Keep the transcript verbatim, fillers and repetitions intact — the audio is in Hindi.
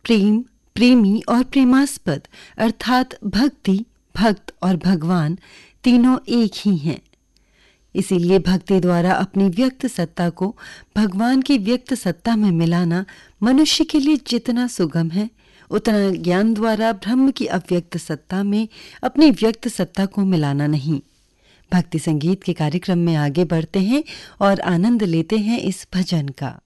प्रेम, प्रेमी और प्रेमास्पद अर्थात भक्ति, भक्त और भगवान तीनों एक ही हैं। इसीलिए भक्ति द्वारा अपनी व्यक्त सत्ता को भगवान की व्यक्त सत्ता में मिलाना मनुष्य के लिए जितना सुगम है, उतना ज्ञान द्वारा ब्रह्म की अव्यक्त सत्ता में अपनी व्यक्त सत्ता को मिलाना नहीं। भक्ति संगीत के कार्यक्रम में आगे बढ़ते हैं और आनंद लेते हैं इस भजन का।